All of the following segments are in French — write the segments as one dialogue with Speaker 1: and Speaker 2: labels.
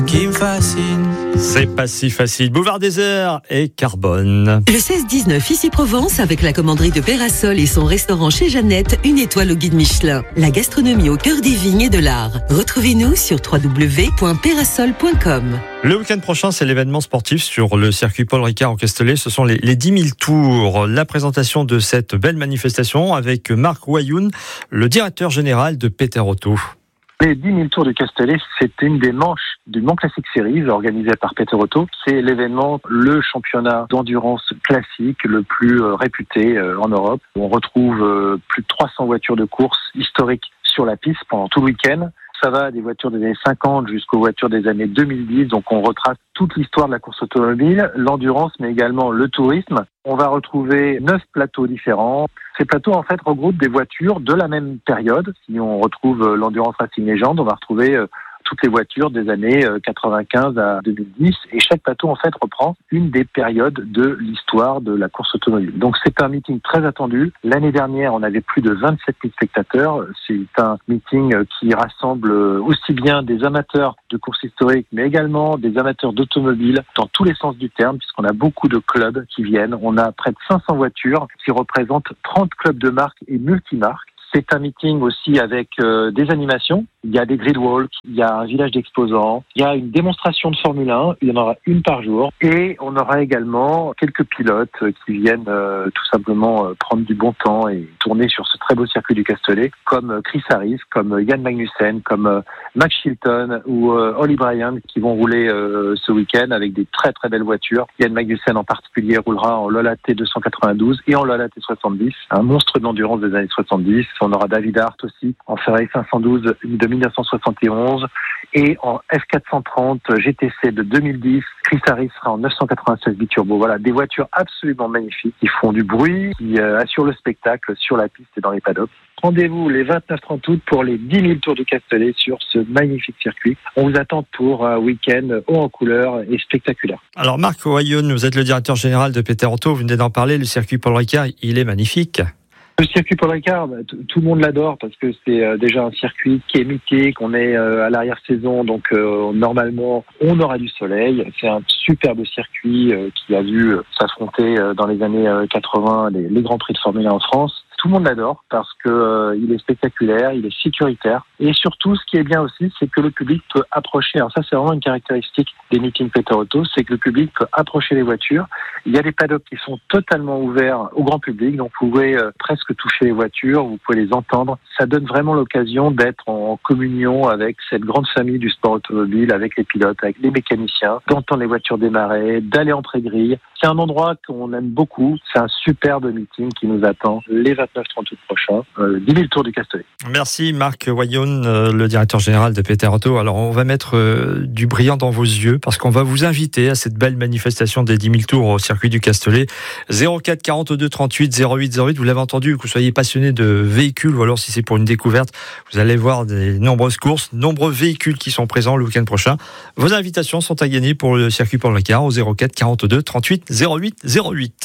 Speaker 1: qui me fascine.
Speaker 2: C'est pas si facile. Boulevard Désert et Carbone.
Speaker 3: Le 16-19 ici Provence avec la commanderie de Pérasol et son restaurant chez Jeannette, une étoile au guide Michelin. La gastronomie au cœur des vignes et de l'art. Retrouvez-nous sur www.perasol.com.
Speaker 2: Le week-end prochain, c'est l'événement sportif sur le circuit Paul Ricard au Castellet. Ce sont les 10 000 tours. La présentation de cette belle manifestation avec Marc Wayoun, le directeur général de Peter Auto.
Speaker 4: Les 10 000 tours du Castellet, c'est une des manches du Mont Classic Series organisée par Peter Auto. C'est l'événement, le championnat d'endurance classique le plus réputé en Europe. On retrouve plus de 300 voitures de course historiques sur la piste pendant tout le week-end. Ça va des voitures des années 50 jusqu'aux voitures des années 2010. Donc on retrace toute l'histoire de la course automobile, l'endurance, mais également le tourisme. On va retrouver 9 plateaux différents. Ces plateaux, en fait, regroupent des voitures de la même période. Si on retrouve l'Endurance Racing Legend, on va retrouver toutes les voitures des années 95 à 2010. Et chaque plateau, en fait, reprend une des périodes de l'histoire de la course automobile. Donc, c'est un meeting très attendu. L'année dernière, on avait plus de 27 000 spectateurs. C'est un meeting qui rassemble aussi bien des amateurs de course historique, mais également des amateurs d'automobile dans tous les sens du terme, puisqu'on a beaucoup de clubs qui viennent. On a près de 500 voitures qui représentent 30 clubs de marques et multimarques. C'est un meeting aussi avec des animations. Il y a des grid walks, il y a un village d'exposants, il y a une démonstration de Formule 1, il y en aura une par jour. Et on aura également quelques pilotes qui viennent tout simplement prendre du bon temps et tourner sur ce très beau circuit du Castellet, comme Chris Harris, comme Jan Magnussen, comme Max Chilton ou Ollie Bryan qui vont rouler ce week-end avec des très très belles voitures. Jan Magnussen en particulier roulera en Lola T292 et en Lola T70, un monstre de l'endurance des années 70. On aura David Hart aussi en Ferrari 512 de 1971 et en F430 GTC de 2010. Chris Harris sera en 996 biturbo. Voilà, des voitures absolument magnifiques qui font du bruit, qui assurent le spectacle sur la piste et dans les paddocks. Rendez-vous les 29-30 août pour les 10 000 tours du Castellet sur ce magnifique circuit. On vous attend pour un week-end haut en couleur et spectaculaire.
Speaker 2: Alors Marc Wayoun, vous êtes le directeur général de Peter Auto, vous venez d'en parler, le circuit Paul Ricard, il est magnifique.
Speaker 4: Le circuit Paul Ricard, tout le monde l'adore parce que c'est déjà un circuit qui est mythique. On est à l'arrière-saison, donc normalement on aura du soleil. C'est un superbe circuit qui a vu s'affronter dans les années 80 les grands prix de Formule 1 en France. Tout le monde l'adore parce que il est spectaculaire, il est sécuritaire et surtout ce qui est bien aussi, c'est que le public peut approcher. Alors ça, c'est vraiment une caractéristique des meetings Peter Auto, c'est que le public peut approcher les voitures. Il y a des paddocks qui sont totalement ouverts au grand public, donc vous pouvez presque toucher les voitures, vous pouvez les entendre. Ça donne vraiment l'occasion d'être en communion avec cette grande famille du sport automobile, avec les pilotes, avec les mécaniciens, d'entendre les voitures démarrer, d'aller en pré-grille. C'est un endroit qu'on aime beaucoup. C'est un superbe meeting qui nous attend les 29-30 août prochains, 10 000 tours du Castellet.
Speaker 2: Merci Marc Wayoun, le directeur général de Peter Auto. Alors on va mettre du brillant dans vos yeux parce qu'on va vous inviter à cette belle manifestation des 10 000 tours au circuit du Castellet. 04 42 38 08 08. Vous l'avez entendu, que vous soyez passionné de véhicules ou alors si c'est pour une découverte, vous allez voir des nombreuses courses, nombreux véhicules qui sont présents le week-end prochain. Vos invitations sont à gagner pour le circuit Paul Ricard au 04 42 38 08 08.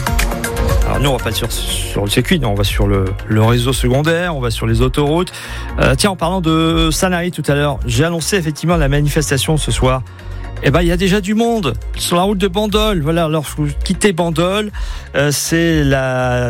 Speaker 2: Alors nous on va pas sur le circuit, non, on va sur le réseau secondaire, on va sur les autoroutes. Tiens, en parlant de Sanary tout à l'heure, j'ai annoncé effectivement la manifestation ce soir. Eh ben, il y a déjà du monde sur la route de Bandol. Voilà, alors vous quittez Bandol, c'est la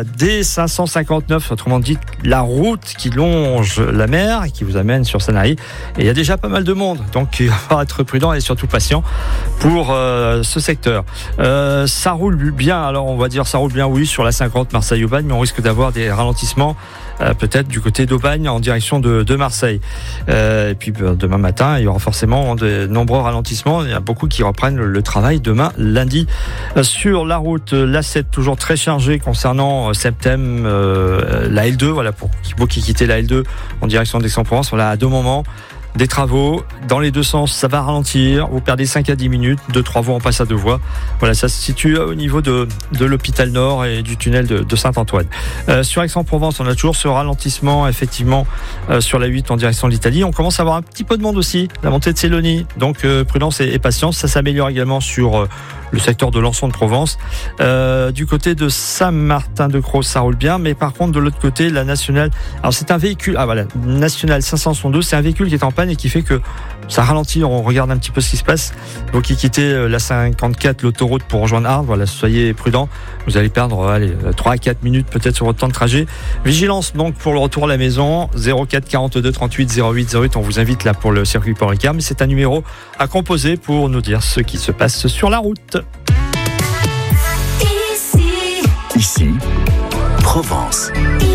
Speaker 2: D559, autrement dit la route qui longe la mer et qui vous amène sur Sanary. Et il y a déjà pas mal de monde, donc il va falloir être prudent et surtout patient pour ce secteur. Ça roule bien, alors on va dire ça roule bien, oui, sur la 50 Marseille-Aubagne, mais on risque d'avoir des ralentissements peut-être du côté d'Aubagne en direction de Marseille. Et puis demain matin, il y aura forcément de nombreux ralentissements. Il y a beaucoup qui reprennent le travail demain, lundi. Sur la route, l'A7 toujours très chargée concernant Septem, la L2. Voilà, pour vous qui quittez la L2 en direction d'Aix-en-Provence, voilà, à deux moments. Des travaux dans les deux sens, ça va ralentir. Vous perdez 5 à 10 minutes. De 3 voies, on passe à 2 voies. Voilà, ça se situe au niveau de l'hôpital Nord et du tunnel de Saint-Antoine. Sur Aix-en-Provence, on a toujours ce ralentissement, effectivement, sur la 8 en direction de l'Italie. On commence à avoir un petit peu de monde aussi, la montée de Célonie. Donc, prudence et patience. Ça s'améliore également sur le secteur de Lançon de Provence. Du côté de Saint-Martin-de-Croix, ça roule bien. Mais par contre, de l'autre côté, la nationale. Alors, c'est un véhicule. Ah, voilà. Nationale 562. C'est un véhicule qui est en panne montagne et qui fait que ça ralentit, on regarde un petit peu ce qui se passe. Vous qui quittez la 54, l'autoroute pour rejoindre Arles, voilà, soyez prudents. Vous allez perdre 3 à 4 minutes peut-être sur votre temps de trajet. Vigilance donc pour le retour à la maison, 04 42 38 08 08. On vous invite là pour le circuit Port-Ricard, mais c'est un numéro à composer pour nous dire ce qui se passe sur la route.
Speaker 1: Ici, Provence.